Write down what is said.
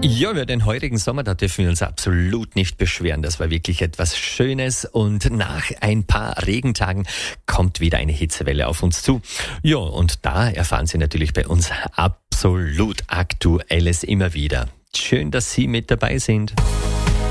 Ja, über den heutigen Sommer, da dürfen wir uns absolut nicht beschweren. Das war wirklich etwas Schönes und nach ein paar Regentagen kommt wieder eine Hitzewelle auf uns zu. Ja, und da erfahren Sie natürlich bei uns absolut Aktuelles immer wieder. Schön, dass Sie mit dabei sind.